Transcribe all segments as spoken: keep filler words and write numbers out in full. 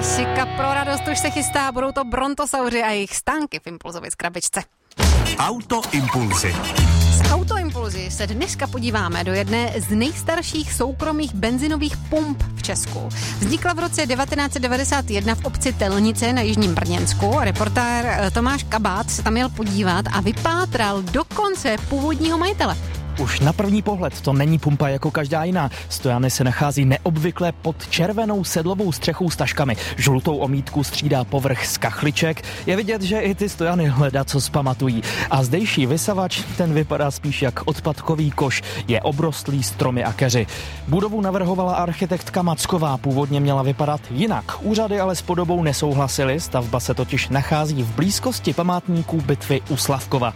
Klasika pro radost už se chystá, budou to brontosauři a jejich stánky v Impulzově krabičce. Autoimpulzy. Z Autoimpulzy se dneska podíváme do jedné z nejstarších soukromých benzinových pump v Česku. Vznikla v roce devatenáct set devadesát jedna v obci Telnice na jižním Brněnsku. Reportér Tomáš Kabát se tam jel podívat a vypátral dokonce původního majitele. Už na první pohled to není pumpa jako každá jiná. Stojany se nachází neobvykle pod červenou sedlovou střechou s taškami. Žlutou omítku střídá povrch z kachliček. Je vidět, že i ty stojany hledá, co zpamatují. A zdejší vysavač, ten vypadá spíš jak odpadkový koš. Je obrostlý stromy a keři. Budovu navrhovala architektka Macková. Původně měla vypadat jinak. Úřady ale s podobou nesouhlasily. Stavba se totiž nachází v blízkosti památníků bitvy u Slavkova.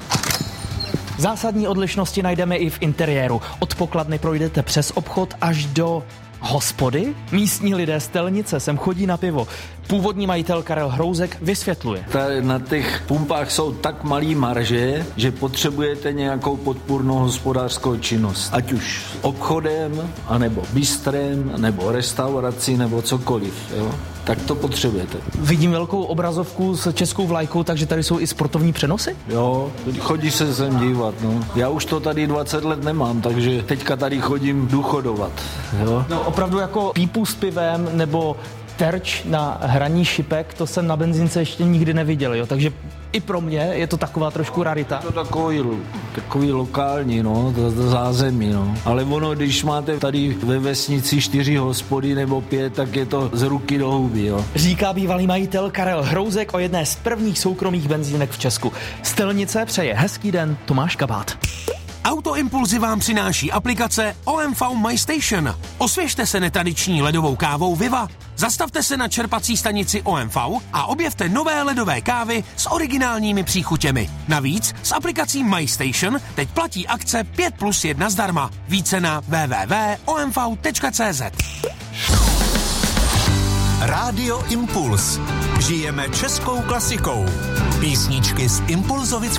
Zásadní odlišnosti najdeme i v interiéru. Od pokladny projdete přes obchod až do hospody. Místní lidé z Telnice sem chodí na pivo. Původní majitel Karel Hrouzek vysvětluje. Tady na těch pumpách jsou tak malý marže, že potřebujete nějakou podpůrnou hospodářskou činnost. Ať už obchodem, anebo bistrem, nebo restaurací, nebo cokoliv. Jo? Tak to potřebujete. Vidím velkou obrazovku s českou vlajkou, takže tady jsou i sportovní přenosy? Jo, chodí se sem dívat. No. Já už to tady dvacet let nemám, takže teďka tady chodím důchodovat. Jo? No opravdu jako pípu s pivem nebo terč na hraní šipek, to jsem na benzínce ještě nikdy neviděl, jo, takže i pro mě je to taková trošku rarita. To takový, takový lokální, no, to, to zázemí, no. Ale ono, když máte tady ve vesnici čtyři hospody nebo pět, tak je to z ruky do huby, jo. Říká bývalý majitel Karel Hrouzek o jedné z prvních soukromých benzínek v Česku. Z Telnice přeje hezký den Tomáš Kabát. Autoimpulzy vám přináší aplikace O M V My Station. Osvěžte se netradiční ledovou kávou Viva. Zastavte se na čerpací stanici O M V a objevte nové ledové kávy s originálními příchutěmi. Navíc s aplikací My Station teď platí akce pět plus jedna zdarma. Více na w w w tečka o m v tečka c z. Rádio Impuls. Žijeme českou klasikou. Písničky z Impulzovic